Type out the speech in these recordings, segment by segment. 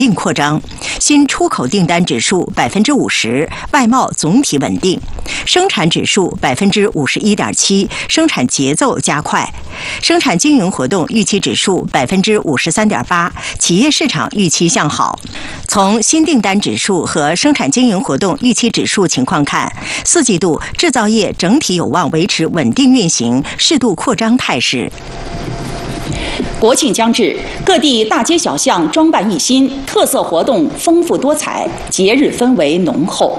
定扩张，新出口订单指数50%，外贸总体稳定，生产指数51.7%，生产节奏加快，生产经营活动预期指数53.8%，企业市场预期向好。从新订单指数和生产经营活动预期指数情况看，4季度制造业整体有望维持稳定运行、适度扩张态势。 国庆将至，各地大街小巷装扮一新，特色活动丰富多彩，节日氛围浓厚。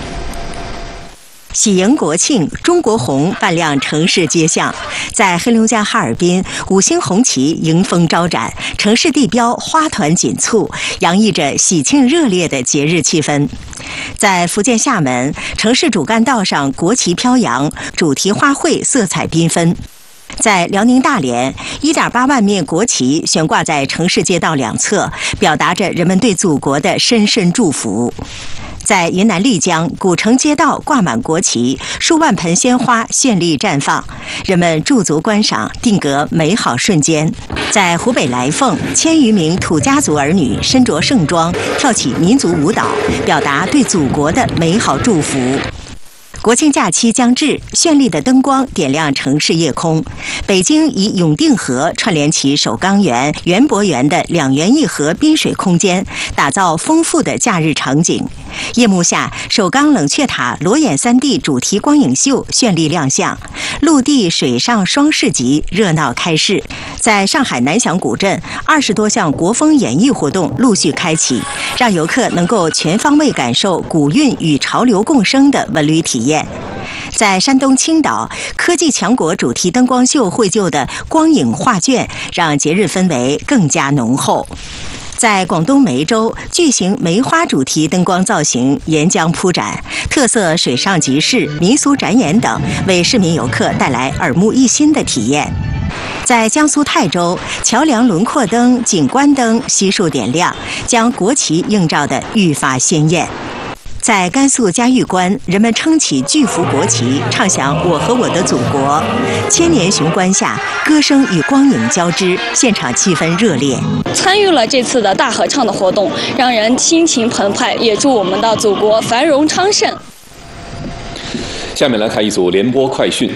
喜迎国庆，中国红扮亮城市街巷。在黑龙江哈尔滨，5星红旗迎风招展，城市地标花团锦簇，洋溢着喜庆热烈的节日气氛。在福建厦门，城市主干道上国旗飘扬，主题花卉色彩缤纷。在辽宁大连，1.8万面国旗悬挂在城市街道两侧，表达着人们对祖国的深深祝福。在云南丽江，古城街道挂满国旗，数万盆鲜花绚丽绽放，人们驻足观赏，定格美好瞬间。在湖北来凤，1000余名土家族儿女身着盛装，跳起民族舞蹈，表达对祖国的美好祝福。国庆假期将至，绚丽的灯光点亮城市夜空。北京以永定河串联起首钢园、园博园的2园1河滨水空间，打造丰富的假日场景。夜幕下，首钢冷却塔裸眼3D 主题光影秀绚丽亮相，陆地水上双市集热闹开市。在上海南翔古镇，20多项国风演艺活动陆续开启，让游客能够全方位感受古韵与潮流共生的文旅体验。在山东青岛，科技强国主题灯光秀绘就的光影画卷，让节日氛围更加浓厚。在广东梅州，巨型梅花主题灯光造型沿江铺展，特色水上集市、民俗展演等，为市民游客带来耳目一新的体验。在江苏泰州，桥梁轮廓灯、景观灯悉数点亮，将国旗映照得愈发鲜艳。在甘肃嘉峪关，人们撑起巨幅国旗，唱响我和我的祖国。千年雄关下，歌声与光影交织，现场气氛热烈。 参与了这次的大合唱的活动，让人心情澎湃，也祝我们的祖国繁荣昌盛。 下面来看一组联播快讯。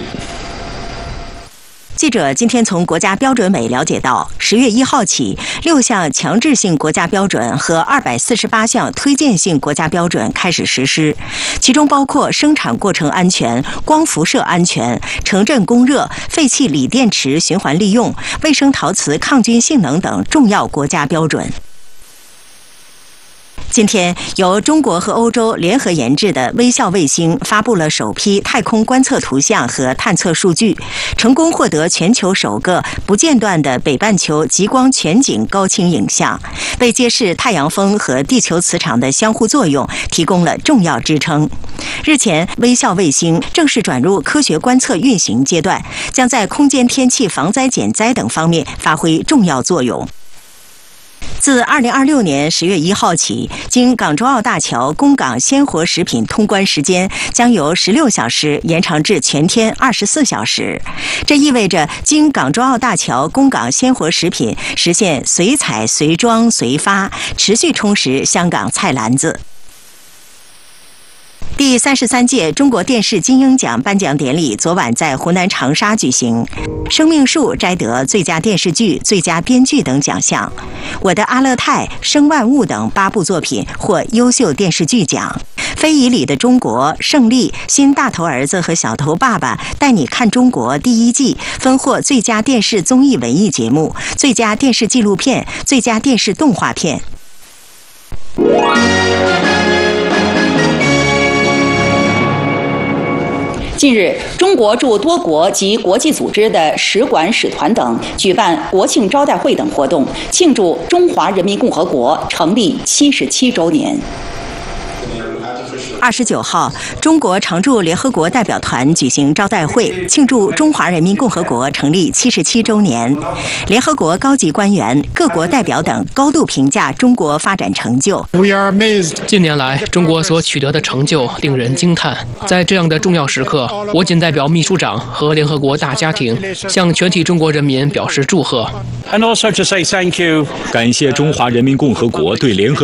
记者今天从国家标准委了解到，10月1号起，6项强制性国家标准和248项推荐性国家标准开始实施，其中包括生产过程安全、光辐射安全、城镇供热、废弃锂电池循环利用、卫生陶瓷抗菌性能等重要国家标准。今天，由中国和欧洲联合研制的微笑卫星发布了首批太空观测图像和探测数据，成功获得全球首个不间断的北半球极光全景高清影像，为揭示太阳风和地球磁场的相互作用提供了重要支撑。日前，微笑卫星正式转入科学观测运行阶段，将在空间天气防灾减灾等方面发挥重要作用。自2026年10月1号起，经港珠澳大桥供港鲜活食品通关时间将由16小时延长至全天24小时。这意味着经港珠澳大桥供港鲜活食品实现随采随装随发，持续充实香港菜篮子。第33届中国电视金鹰奖颁奖典礼昨晚在湖南长沙举行，《生命树》摘得最佳电视剧、最佳编剧等奖项，《我的阿勒泰》、《生万物》等8部作品获优秀电视剧奖，《非遗里的中国》、《胜利》、《新大头儿子和小头爸爸带你看中国》第1季分获最佳电视综艺文艺节目、最佳电视纪录片、最佳电视动画片。 近日，中国驻多国及国际组织的使馆使团等举办国庆招待会等活动，庆祝中华人民共和国成立77周年。 29号，中国常驻联合国代表团举行招待会，庆祝中华人民共和国成立77周年。联合国高级官员、各国代表等高度评价中国发展成就。 近年来，中国所取得的成就令人惊叹。在这样的重要时刻，我谨代表秘书长和联合国大家庭，向全体中国人民表示祝贺。 感谢中华人民共和国对联合